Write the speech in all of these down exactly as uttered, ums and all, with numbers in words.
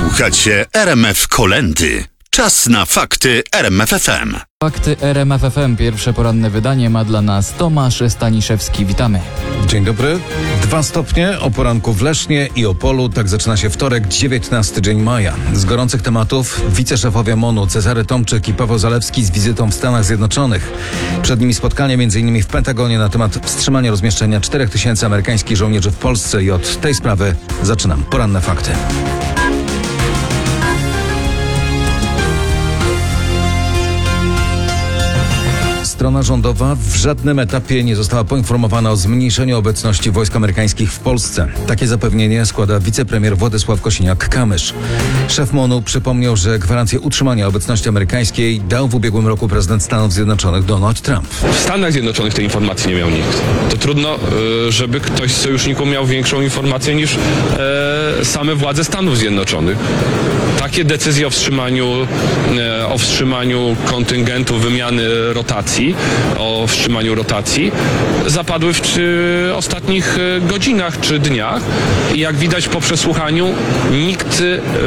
Słuchacie R M F Kolędy. Czas na fakty R M F F M. Fakty R M F F M. Pierwsze poranne wydanie ma dla nas Tomasz Staniszewski. Witamy. Dzień dobry. Dwa stopnie o poranku w Lesznie i Opolu. Tak zaczyna się wtorek, dziewiętnasty dzień maja. Z gorących tematów wiceszefowie M O N u Cezary Tomczyk i Paweł Zalewski z wizytą w Stanach Zjednoczonych. Przed nimi spotkanie m.in. w Pentagonie na temat wstrzymania rozmieszczenia czterech tysięcy amerykańskich żołnierzy w Polsce i od tej sprawy zaczynam poranne fakty. Strona rządowa w żadnym etapie nie została poinformowana o zmniejszeniu obecności wojsk amerykańskich w Polsce. Takie zapewnienie składa wicepremier Władysław Kosiniak-Kamysz. Szef M O N u przypomniał, że gwarancję utrzymania obecności amerykańskiej dał w ubiegłym roku prezydent Stanów Zjednoczonych Donald Trump. W Stanach Zjednoczonych tej informacji nie miał nikt. To trudno, żeby ktoś z sojuszników miał większą informację niż same władze Stanów Zjednoczonych. Takie decyzje o wstrzymaniu, o wstrzymaniu kontyngentu, wymiany rotacji, o wstrzymaniu rotacji zapadły w czy ostatnich godzinach czy dniach i jak widać po przesłuchaniu nikt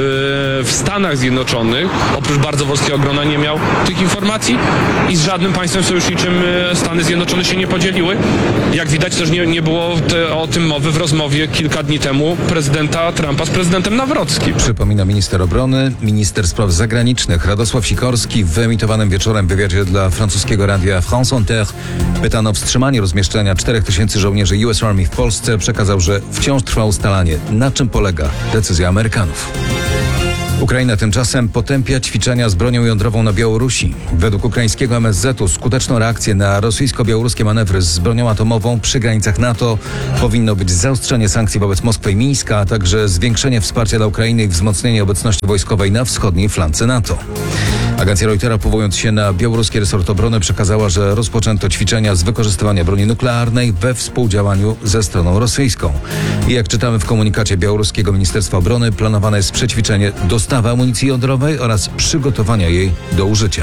w Stanach Zjednoczonych oprócz bardzo wąskiego grona nie miał tych informacji i z żadnym państwem sojuszniczym Stany Zjednoczone się nie podzieliły. Jak widać też nie, nie było te, o tym mowy w rozmowie kilka dni temu prezydenta Trumpa z prezydentem Nawrockim. Przypomina minister obrony. Minister spraw zagranicznych Radosław Sikorski w wyemitowanym wieczorem wywiadzie dla francuskiego radia France Inter pytano o wstrzymanie rozmieszczenia czterech tysięcy żołnierzy U S Army w Polsce, przekazał, że wciąż trwa ustalanie, na czym polega decyzja Amerykanów. Ukraina tymczasem potępia ćwiczenia z bronią jądrową na Białorusi. Według ukraińskiego M S Z u skuteczną reakcję na rosyjsko-białoruskie manewry z bronią atomową przy granicach NATO powinno być zaostrzenie sankcji wobec Moskwy i Mińska, a także zwiększenie wsparcia dla Ukrainy i wzmocnienie obecności wojskowej na wschodniej flance NATO. Agencja Reutera, powołując się na białoruski resort obrony, przekazała, że rozpoczęto ćwiczenia z wykorzystywania broni nuklearnej we współdziałaniu ze stroną rosyjską. I jak czytamy w komunikacie białoruskiego Ministerstwa Obrony, planowane jest przećwiczenie dostawy amunicji jądrowej oraz przygotowania jej do użycia.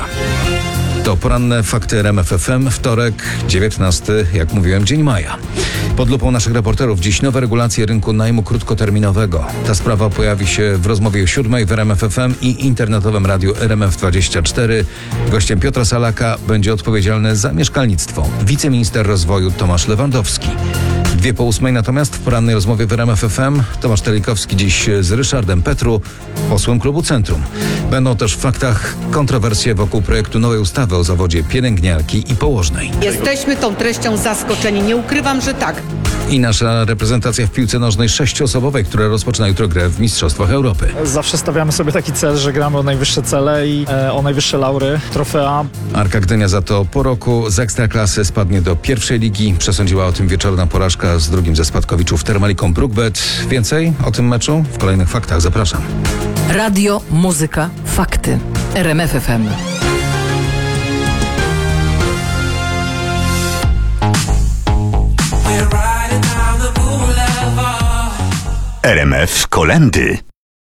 To poranne fakty R M F F M, wtorek, dziewiętnasty, jak mówiłem, dzień maja. Pod lupą naszych reporterów dziś nowe regulacje rynku najmu krótkoterminowego. Ta sprawa pojawi się w rozmowie o siódmej w R M F F M i internetowym radiu R M F dwadzieścia cztery. Gościem Piotra Salaka będzie odpowiedzialny za mieszkalnictwo wiceminister rozwoju Tomasz Lewandowski. Dwie po ósmej natomiast w porannej rozmowie w R M F F M Tomasz Telikowski dziś z Ryszardem Petru, posłem klubu Centrum. Będą też w faktach kontrowersje wokół projektu nowej ustawy o zawodzie pielęgniarki i położnej. Jesteśmy tą treścią zaskoczeni, nie ukrywam, że tak. I nasza reprezentacja w piłce nożnej sześcioosobowej, która rozpoczyna jutro grę w Mistrzostwach Europy. Zawsze stawiamy sobie taki cel, że gramy o najwyższe cele i e, o najwyższe laury, trofea. Arka Gdynia za to po roku z Ekstraklasy spadnie do pierwszej ligi. Przesądziła o tym wieczorna porażka z drugim ze spadkowiczów Termaliką Brukbet. Więcej o tym meczu w kolejnych faktach. Zapraszam. Radio, muzyka, fakty. R M F F M. R M F Kolędy.